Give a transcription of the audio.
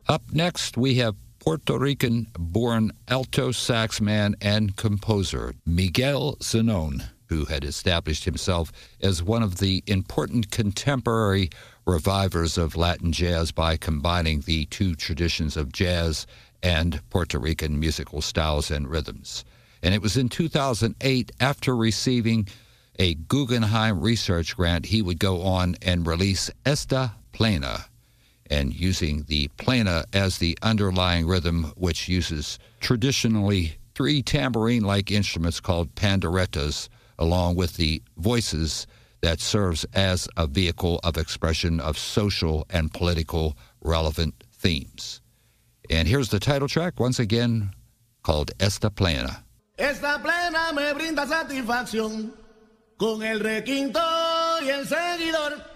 Up next, we have Puerto Rican-born alto sax man and composer Miguel Zenón, who had established himself as one of the important contemporary revivers of Latin jazz by combining the two traditions of jazz and Puerto Rican musical styles and rhythms. And it was in 2008, after receiving a Guggenheim Research Grant, he would go on and release Esta Plena, and using the plena as the underlying rhythm, which uses traditionally three tambourine-like instruments called panderetas, along with the voices that serves as a vehicle of expression of social and political relevant themes. And here's the title track, once again, called Esta Plena. Esta plena me brinda satisfacción con el requinto y el seguidor.